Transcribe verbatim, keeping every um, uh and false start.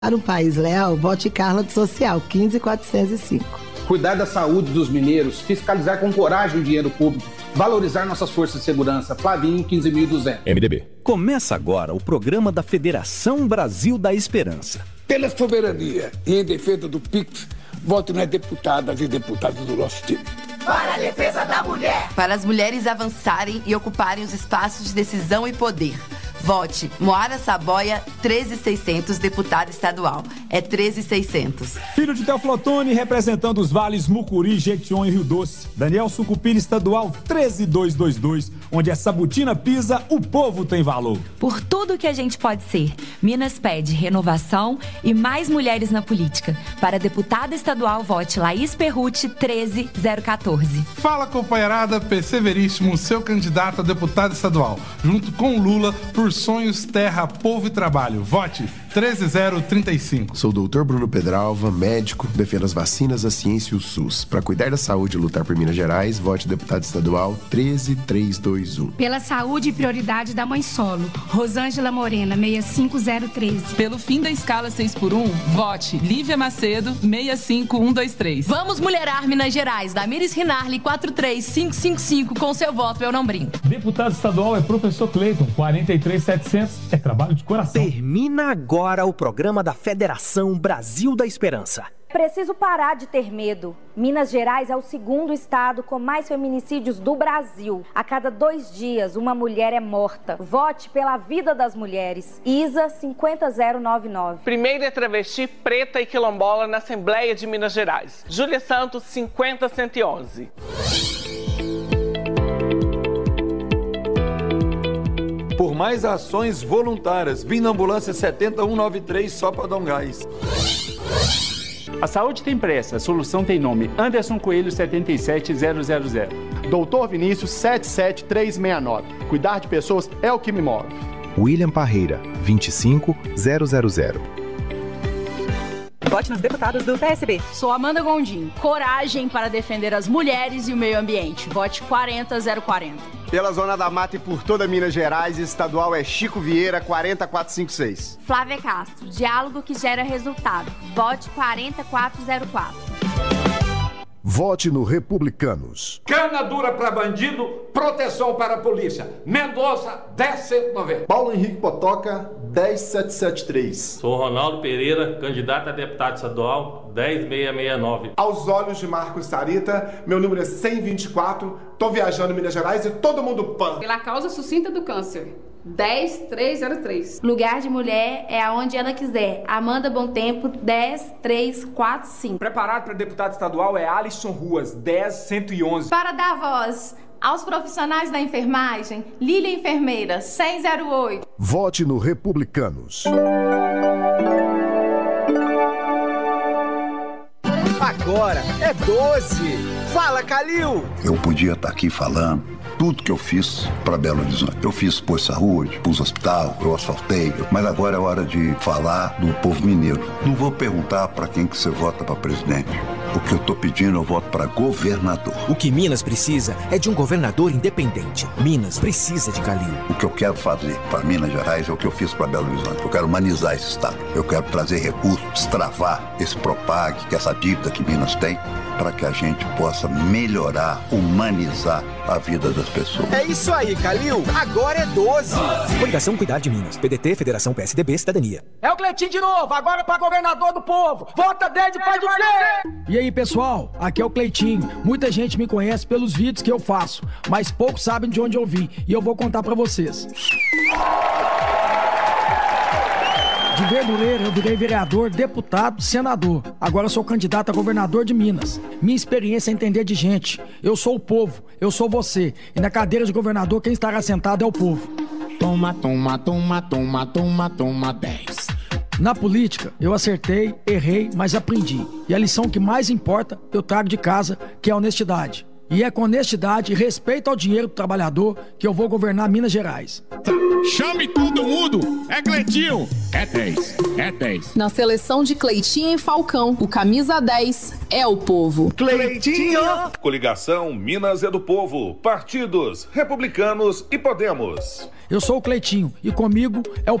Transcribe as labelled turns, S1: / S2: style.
S1: Para um país leal, vote Carla do Social, quinze mil quatrocentos e cinco.
S2: Cuidar da saúde dos mineiros, fiscalizar com coragem o dinheiro público, valorizar nossas forças de segurança, Flavinho, quinze mil e duzentos.
S3: M D B. Começa agora o programa da Federação Brasil da Esperança.
S4: Pela soberania e em defesa do Pix, vote nas deputadas e deputados do nosso time.
S5: Para a defesa da mulher.
S6: Para as mulheres avançarem e ocuparem os espaços de decisão e poder. Vote Moara Saboia, treze mil e seiscentos, deputada estadual. É treze mil e seiscentos.
S7: Filho de Teoflotone, representando os vales Mucuri, Jequitinhonha e Rio Doce. Daniel Sucupira, estadual, treze mil duzentos e vinte e dois. Onde a Sabutina pisa, o povo tem valor.
S8: Por tudo que a gente pode ser, Minas pede renovação e mais mulheres na política. Para deputada estadual, vote Laís Perrucci, treze mil quatorze.
S9: Fala, companheirada, P C Veríssimo, seu candidato a deputado estadual, junto com Lula, por Sonhos, Terra, Povo e Trabalho. Vote treze mil trinta e cinco.
S10: Sou o doutor Bruno Pedralva, médico, defendo as vacinas, a ciência e o SUS. Para cuidar da saúde e lutar por Minas Gerais, vote deputado estadual treze mil trezentos e vinte e um.
S11: Pela saúde e prioridade da mãe solo, Rosângela Morena, seis cinco zero um três.
S12: Pelo fim da escala seis por um, vote Lívia Macedo, seis cinco um dois três.
S13: Vamos mulherar Minas Gerais, Damires Rinarli, quatro três cinco cinco cinco. Com seu voto eu não brinco.
S14: Deputado estadual é professor Cleiton, quarenta e três mil setecentos. É trabalho de coração.
S15: Termina agora o programa da Federação Brasil da Esperança.
S16: Preciso parar de ter medo. Minas Gerais é o segundo estado com mais feminicídios do Brasil. A cada dois dias, uma mulher é morta. Vote pela vida das mulheres. Isa cinquenta mil noventa e nove.
S17: Primeira travesti preta e quilombola na Assembleia de Minas Gerais. Júlia Santos, cinquenta mil cento e onze.
S18: Por mais ações voluntárias, vim na ambulância setenta mil cento e noventa e três só para dar um gás.
S19: A saúde tem pressa, a solução tem nome. Anderson Coelho, setenta e sete mil zero zero.
S20: Doutor Vinícius, setenta e sete mil trezentos e sessenta e nove. Cuidar de pessoas é o que me move.
S21: William Parreira, vinte e cinco mil zero.
S22: Vote nas deputadas do P S B.
S13: Sou Amanda Gondim. Coragem para defender as mulheres e o meio ambiente. Vote quarenta mil quarenta.
S20: Pela Zona da Mata e por toda Minas Gerais, estadual é Chico Vieira, quarenta mil quatrocentos e cinquenta e seis.
S16: Flávia Castro, diálogo que gera resultado. Vote quarenta mil quatrocentos e quatro.
S23: Vote no Republicanos.
S24: Cana dura para bandido, proteção para a polícia. Mendonça, dez mil cento e noventa.
S20: Paulo Henrique Potoca, dez mil setecentos e setenta e três.
S25: Sou Ronaldo Pereira, candidato a deputado estadual, dez mil seiscentos e sessenta e nove.
S20: Aos olhos de Marcos Sarita, meu número é cento e vinte e quatro, tô viajando em Minas Gerais e todo mundo pan.
S26: Pela causa sucinta do câncer. dez mil trezentos e três.
S16: Lugar de mulher é aonde ela quiser. Amanda Bom Tempo, dez mil trezentos e quarenta e cinco.
S27: Preparado para deputado estadual é Alisson Ruas, dez mil cento e onze.
S16: Para dar voz aos profissionais da enfermagem, Lília Enfermeira, seis zero oito.
S23: Vote no Republicanos.
S15: Agora é doze. Fala, Calil!
S28: Eu podia estar aqui falando tudo que eu fiz para Belo Horizonte. Eu fiz posto de saúde, pus hospital, eu asfaltei, mas agora é hora de falar do povo mineiro. Não vou perguntar para quem que você vota para presidente. O que eu tô pedindo, eu voto para governador.
S15: O que Minas precisa é de um governador independente. Minas precisa de Calil.
S28: O que eu quero fazer para Minas Gerais é o que eu fiz para Belo Horizonte. Eu quero humanizar esse estado. Eu quero trazer recursos, destravar esse Propag, que essa dívida que Minas tem, para que a gente possa melhorar, humanizar a vida das pessoas.
S15: É isso aí, Calil. Agora é doze. Coligação Cuidar de Minas. P D T, Federação P S D B, Cidadania.
S29: É o Cleitinho de novo, agora para governador do povo. Vota dez e faz dizer.
S30: E aí, pessoal, aqui é o Cleitinho. Muita gente me conhece pelos vídeos que eu faço, mas poucos sabem de onde eu vim, e eu vou contar pra vocês. De Verdureira, eu virei vereador, deputado, senador. Agora eu sou candidato a governador de Minas. Minha experiência é entender de gente. Eu sou o povo, eu sou você. E na cadeira de governador, quem estará sentado é o povo.
S31: Toma, toma, toma, toma, toma, toma, dez.
S30: Na política, eu acertei, errei, mas aprendi. E a lição que mais importa, eu trago de casa, que é a honestidade. E é com honestidade e respeito ao dinheiro do trabalhador que eu vou governar Minas Gerais.
S31: Chame todo mundo! É Cleitinho! É dez, é dez.
S13: Na seleção de Cleitinho e Falcão, o camisa dez é o povo.
S31: Cleitinho!
S32: Coligação Minas é do Povo. Partidos Republicanos e Podemos.
S30: Eu sou o Cleitinho e comigo é o